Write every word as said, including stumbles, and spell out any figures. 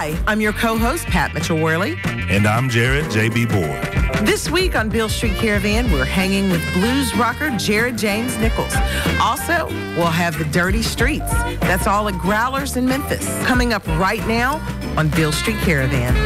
Hi, I'm your co-host, Pat Mitchell-Worley. And I'm Jared J B. Boyd. This week on Beale Street Caravan, we're hanging with blues rocker Jared James Nichols. Also, we'll have the Dirty Streets. That's all at Growlers in Memphis. Coming up right now on Beale Street Caravan.